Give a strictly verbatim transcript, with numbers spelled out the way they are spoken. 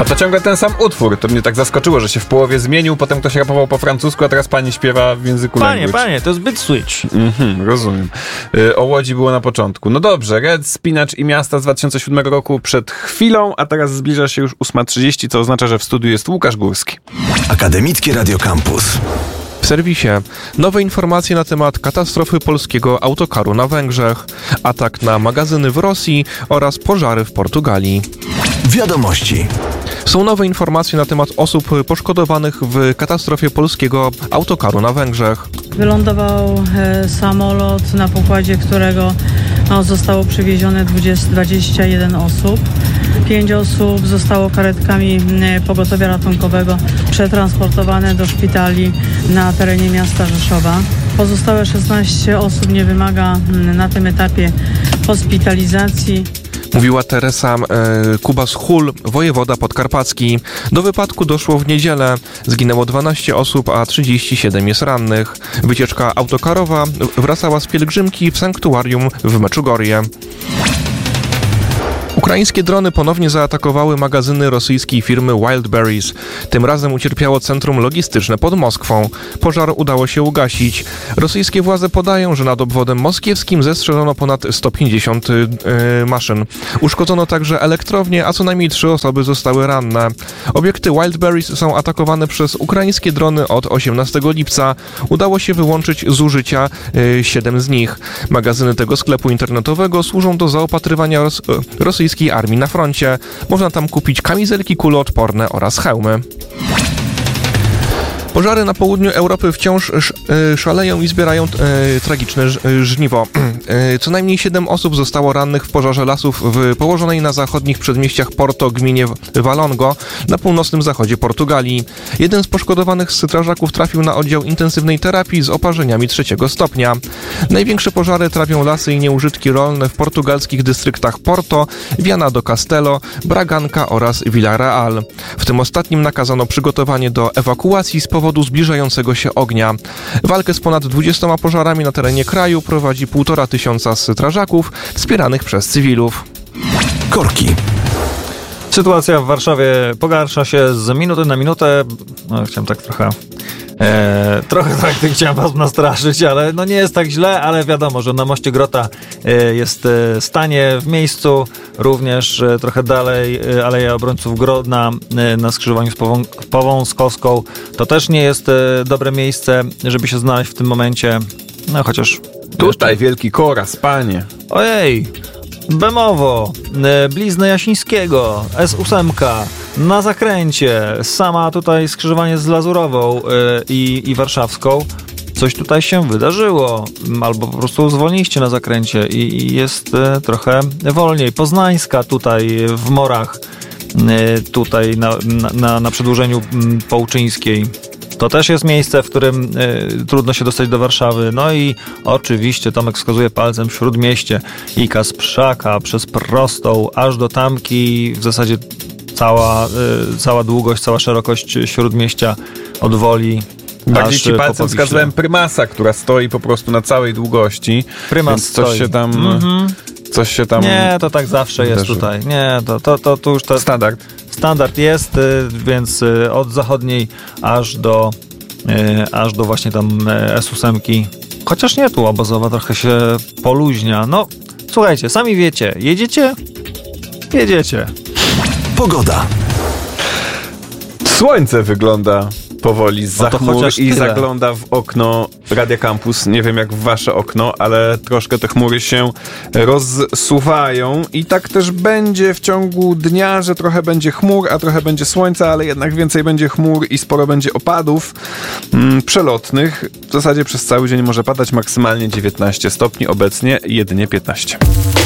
A to ciągle ten sam utwór. To mnie tak zaskoczyło, że się w połowie zmienił, potem ktoś rapował po francusku, a teraz pani śpiewa w języku Panie, language. panie, to jest Beat Switch. Mhm, rozumiem. Y, o Łodzi było na początku. No dobrze, Red, Spinacz i Miasta z dwa tysiące siódmego roku przed chwilą, a teraz zbliża się już ósma trzydzieści, co oznacza, że w studiu jest Łukasz Górski. Akademickie Radio Campus. W serwisie nowe informacje na temat katastrofy polskiego autokaru na Węgrzech, atak na magazyny w Rosji oraz pożary w Portugalii. Wiadomości. Są nowe informacje na temat osób poszkodowanych w katastrofie polskiego autokaru na Węgrzech. Wylądował e, samolot, na pokładzie którego no, zostało przywiezione dwadzieścia jeden osób. Pięć osób zostało karetkami e, pogotowia ratunkowego przetransportowane do szpitali na terenie miasta Rzeszowa. Pozostałe szesnaście osób nie wymaga m, na tym etapie hospitalizacji. Mówiła Teresa e, Kubas-Hul, wojewoda podkarpacki. Do wypadku doszło w niedzielę. Zginęło dwanaście osób, a trzydzieści siedem jest rannych. Wycieczka autokarowa wracała z pielgrzymki w sanktuarium w Meczugorje. Ukraińskie drony ponownie zaatakowały magazyny rosyjskiej firmy Wildberries. Tym razem ucierpiało centrum logistyczne pod Moskwą. Pożar udało się ugasić. Rosyjskie władze podają, że nad obwodem moskiewskim zestrzelono ponad sto pięćdziesiąt yy, maszyn. Uszkodzono także elektrownię, a co najmniej trzy osoby zostały ranne. Obiekty Wildberries są atakowane przez ukraińskie drony od osiemnastego lipca. Udało się wyłączyć z użycia yy, siedem z nich. Magazyny tego sklepu internetowego służą do zaopatrywania ros- rosyjskiej armii na froncie. Można tam kupić kamizelki kuloodporne oraz hełmy. Pożary na południu Europy wciąż sz, y, szaleją i zbierają y, tragiczne ż, y, żniwo. Y, co najmniej siedem osób zostało rannych w pożarze lasów w położonej na zachodnich przedmieściach Porto gminie Valongo na północnym zachodzie Portugalii. Jeden z poszkodowanych strażaków trafił na oddział intensywnej terapii z oparzeniami trzeciego stopnia. Największe pożary trawią lasy i nieużytki rolne w portugalskich dystryktach Porto, Viana do Castelo, Braganca oraz Villarreal. W tym ostatnim nakazano przygotowanie do ewakuacji z powodu powodu zbliżającego się ognia. Walkę z ponad dwudziestoma pożarami na terenie kraju prowadzi półtora tysiąca strażaków wspieranych przez cywilów. Korki. Sytuacja w Warszawie pogarsza się z minuty na minutę. No, chciałem tak trochę... E, trochę tak chciałem was nastraszyć, ale no nie jest tak źle, ale wiadomo, że na moście Grota e, jest e, stanie w miejscu, również e, trochę dalej e, Aleja Obrońców Grodna e, na skrzyżowaniu z Pową- Powązkowską. To też nie jest e, dobre miejsce, żeby się znaleźć w tym momencie, no chociaż... Tutaj jeszcze... wielki koraz, panie. Ojej! Bemowo, e, blizny Jasińskiego, S osiem na zakręcie, sama tutaj skrzyżowanie z Lazurową y, i, i Warszawską. Coś tutaj się wydarzyło, albo po prostu zwolniliście na zakręcie i, i jest y, trochę wolniej. Poznańska tutaj w Morach, y, tutaj na, na, na przedłużeniu y, Połczyńskiej. To też jest miejsce, w którym y, trudno się dostać do Warszawy. No i oczywiście Tomek wskazuje palcem w Śródmieście i Kasprzaka przez Prostą aż do Tamki, w zasadzie Cała, y, cała długość, cała szerokość Śródmieścia od Woli. Bardziej ci palcem wskazałem Prymasa, która stoi po prostu na całej długości. Prymas więc coś stoi. się tam... Mm-hmm. Coś się tam... Nie, to tak zawsze jest wydarzy. Tutaj. Nie, to, to, to, to już... To standard. Standard jest, y, więc y, od zachodniej aż do y, aż do właśnie tam y, S osiem. Chociaż nie, tu obozowa trochę się poluźnia. No, słuchajcie, sami wiecie. Jedziecie? Jedziecie. Pogoda. Słońce wygląda powoli zza no chmur i tyle. zagląda w okno Radia Campus. Nie wiem jak w wasze okno, ale troszkę te chmury się rozsuwają i tak też będzie w ciągu dnia, że trochę będzie chmur, a trochę będzie słońca, ale jednak więcej będzie chmur i sporo będzie opadów mm, przelotnych. W zasadzie przez cały dzień może padać maksymalnie dziewiętnaście stopni, obecnie jedynie piętnaście.